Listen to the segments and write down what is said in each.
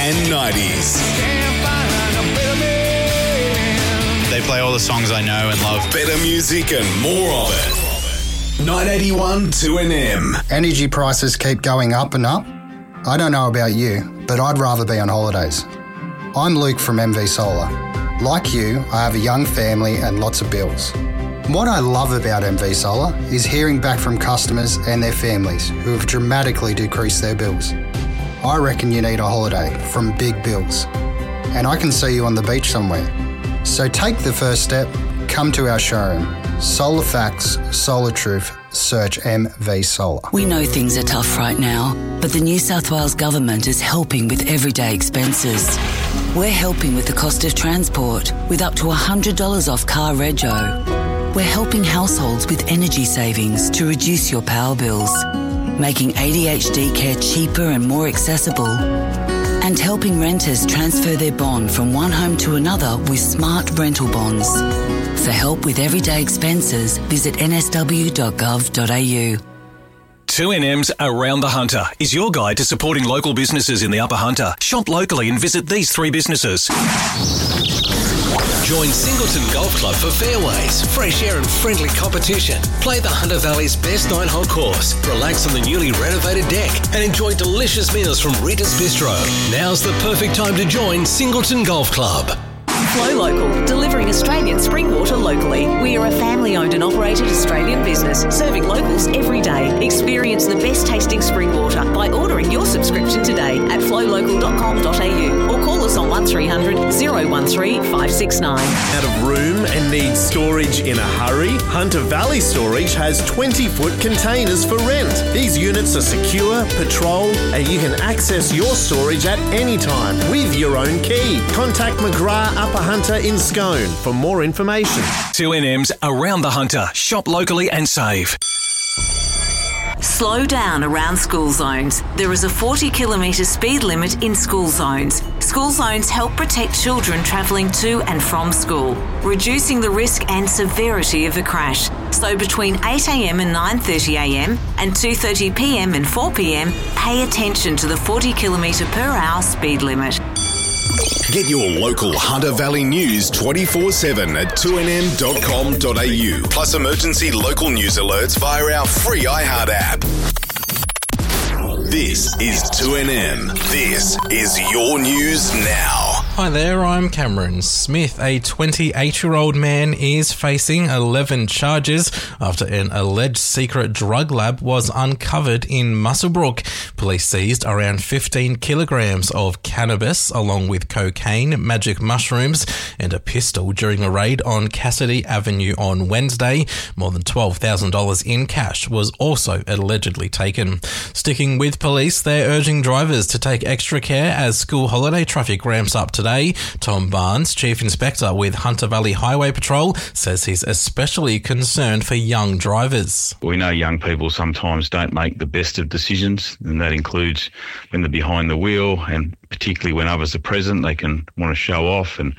and 90s. They play all the songs I know and love. Better music and more of it. 981 2NM. Energy prices keep going up and up. I don't know about you, but I'd rather be on holidays. I'm Luke from MV Solar. Like you, I have a young family and lots of bills. What I love about MV Solar is hearing back from customers and their families who have dramatically decreased their bills. I reckon you need a holiday from big bills, and I can see you on the beach somewhere. So take the first step, come to our showroom. Solar Facts, Solar Truth, search MV Solar. We know things are tough right now, but the New South Wales Government is helping with everyday expenses. We're helping with the cost of transport, with up to $100 off car rego. We're helping households with energy savings to reduce your power bills, making ADHD care cheaper and more accessible, and helping renters transfer their bond from one home to another with smart rental bonds. For help with everyday expenses, visit nsw.gov.au. 2NM's Around the Hunter is your guide to supporting local businesses in the Upper Hunter. Shop locally and visit these 3 businesses. Join Singleton Golf Club for fairways, fresh air and friendly competition. Play the Hunter Valley's best 9-hole course, relax on the newly renovated deck and enjoy delicious meals from Rita's Bistro. Now's the perfect time to join Singleton Golf Club. Flow Local, delivering Australian spring water locally. We are a family-owned and operated Australian business, serving locals every day. Experience the best tasting spring water by ordering your subscription today at flowlocal.com.au or call us on 1300 013 569. Out of room and need storage in a hurry? Hunter Valley Storage has 20-foot containers for rent. These units are secure, patrolled, and you can access your storage at any time with your own key. Contact McGrath Upper Hunter in Scone for more information. 2NM's Around the Hunter. Shop locally and save. Slow down around school zones. There is a 40-kilometre speed limit in school zones. School zones help protect children travelling to and from school, reducing the risk and severity of a crash. So between 8am and 9:30am and 2:30pm and 4pm, pay attention to the 40km per hour speed limit. Get your local Hunter Valley news 24/7 at 2nm.com.au. Plus emergency local news alerts via our free iHeart app. This is 2NM. This is your news now. Hi there, I'm Cameron Smith. A 28-year-old man is facing 11 charges after an alleged secret drug lab was uncovered in Muswellbrook. Police seized around 15 kilograms of cannabis along with cocaine, magic mushrooms and a pistol during a raid on Cassidy Avenue on Wednesday. More than $12,000 in cash was also allegedly taken. Sticking with police, they're urging drivers to take extra care as school holiday traffic ramps up today. Tom Barnes, Chief Inspector with Hunter Valley Highway Patrol, says he's especially concerned for young drivers. We know young people sometimes don't make the best of decisions, and that includes when they're behind the wheel, and particularly when others are present, they can want to show off and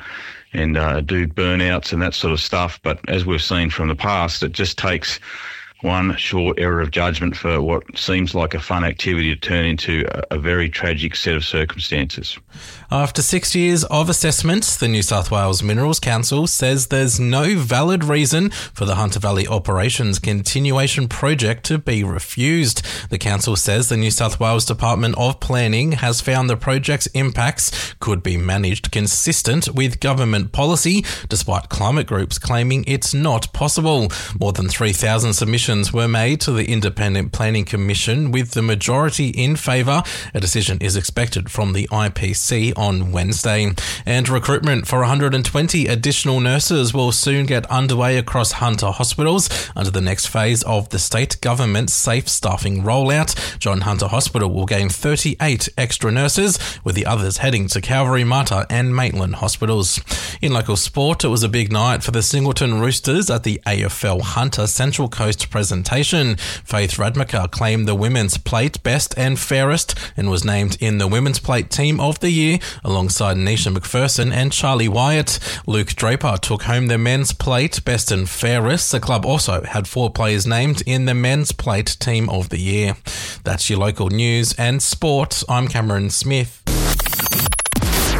do burnouts and that sort of stuff. But as we've seen from the past, it just takes one short error of judgment for what seems like a fun activity to turn into a very tragic set of circumstances. After 6 years of assessment, the New South Wales Minerals Council says there's no valid reason for the Hunter Valley Operations Continuation Project to be refused. The council says the New South Wales Department of Planning has found the project's impacts could be managed consistent with government policy, despite climate groups claiming it's not possible. More than 3,000 submissions were made to the Independent Planning Commission, with the majority in favour. A decision is expected from the IPC on Wednesday. And recruitment for 120 additional nurses will soon get underway across Hunter hospitals under the next phase of the state government's safe staffing rollout. John Hunter Hospital will gain 38 extra nurses, with the others heading to Calvary, Mater and Maitland hospitals. In local sport, it was a big night for the Singleton Roosters at the AFL Hunter Central Coast presentation. Faith Radmacher claimed the women's plate best and fairest and was named in the women's plate team of the year alongside Nisha McPherson and Charlie Wyatt. Luke Draper took home the men's plate best and fairest. The club also had 4 players named in the men's plate team of the year. That's your local news and sport. I'm Cameron Smith.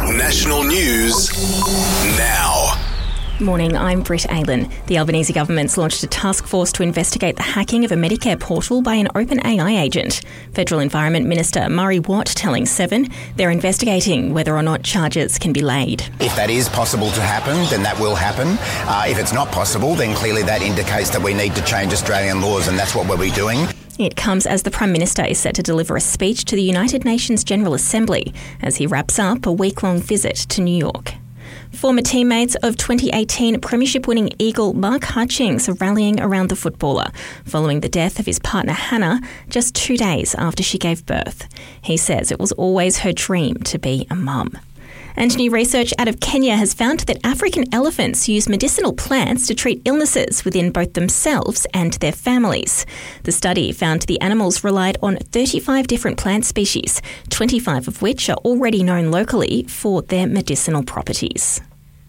National news now. Morning, I'm Britt Aylan. The Albanese government's launched a task force to investigate the hacking of a Medicare portal by an OpenAI agent. Federal Environment Minister Murray Watt telling Seven they're investigating whether or not charges can be laid. If that is possible to happen, then that will happen. If it's not possible, then clearly that indicates that we need to change Australian laws, and that's what we'll be doing. It comes as the Prime Minister is set to deliver a speech to the United Nations General Assembly as he wraps up a week-long visit to New York. Former teammates of 2018 Premiership-winning Eagle Mark Hutchings are rallying around the footballer following the death of his partner Hannah just 2 days after she gave birth. He says it was always her dream to be a mum. And new research out of Kenya has found that African elephants use medicinal plants to treat illnesses within both themselves and their families. The study found the animals relied on 35 different plant species, 25 of which are already known locally for their medicinal properties.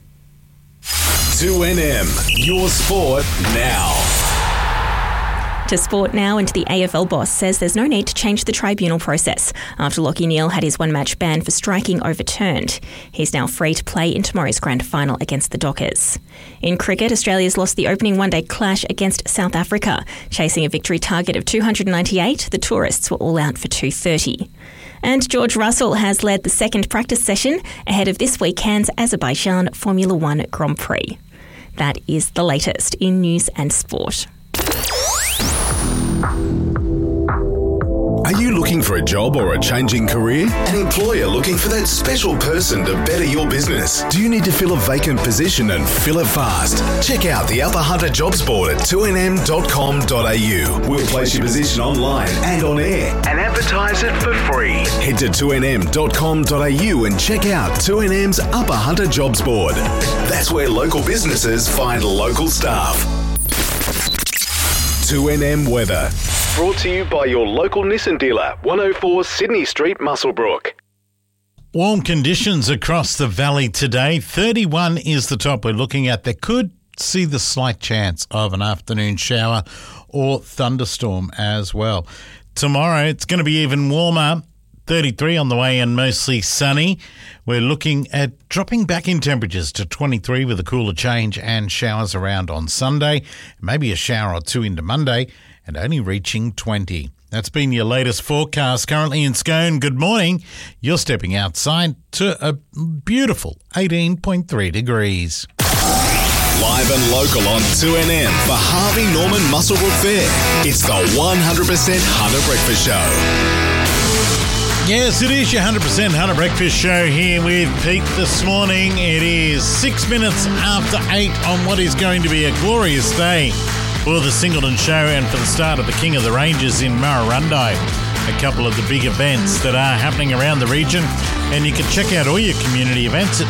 2NM, your sport now. To sport now, and the AFL boss says there's no need to change the tribunal process after Lachie Neale had his one-match ban for striking overturned. He's now free to play in tomorrow's grand final against the Dockers. In cricket, Australia's lost the opening one-day clash against South Africa. Chasing a victory target of 298, the tourists were all out for 230. And George Russell has led the second practice session ahead of this weekend's Azerbaijan Formula One Grand Prix. That is the latest in news and sport. Are you looking for a job or a changing career? An employer looking for that special person to better your business? Do you need to fill a vacant position and fill it fast? Check out the Upper Hunter Jobs Board at 2nm.com.au. We'll place your position online and on air and advertise it for free. Head to 2nm.com.au and check out 2NM's Upper Hunter Jobs Board. That's where local businesses find local staff. 2NM Weather. Brought to you by your local Nissan dealer, 104 Sydney Street, Muswellbrook. Warm conditions across the valley today. 31 is the top we're looking at. There could see the slight chance of an afternoon shower or thunderstorm as well. Tomorrow it's going to be even warmer. 33 on the way and mostly sunny. We're looking at dropping back in temperatures to 23 with a cooler change and showers around on Sunday. Maybe a shower or two into Monday and only reaching 20. That's been your latest forecast. Currently in Scone, good morning. You're stepping outside to a beautiful 18.3 degrees. Live and local on 2NM for Harvey Norman Muswellbrook Fair. It's the 100% Hunter Breakfast Show. Yes, it is your 100% Hunter Breakfast Show here with Pete this morning. It is 6 minutes after 8 on what is going to be a glorious day for the Singleton Show and for the start of the King of the Ranges in Murrurundi. A couple of the big events that are happening around the region, and you can check out all your community events at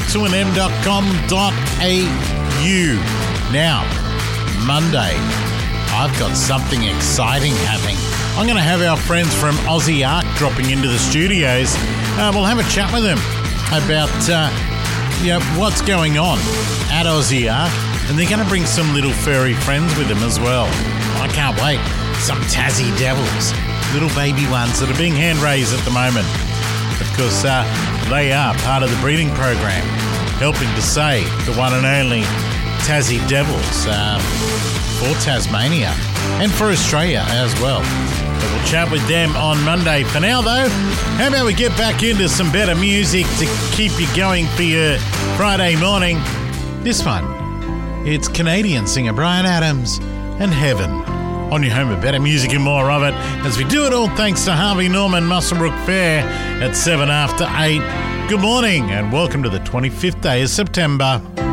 2nm.com.au. Now, Monday, I've got something exciting happening. I'm going to have our friends from Aussie Ark dropping into the studios. We'll have a chat with them about what's going on at Aussie Ark, and they're going to bring some little furry friends with them as well. I can't wait. Some Tassie Devils, little baby ones that are being hand raised at the moment. Of course, they are part of the breeding program, helping to save the one and only Tassie Devils for Tasmania and for Australia as well. But we'll chat with them on Monday. For now, though, how about we get back into some better music to keep you going for your Friday morning? This one, it's Canadian singer Bryan Adams and Heaven. On your home of better music and more of it, as we do it all thanks to Harvey Norman Muswellbrook Fair at 7 after 8. Good morning and welcome to the 25th day of September.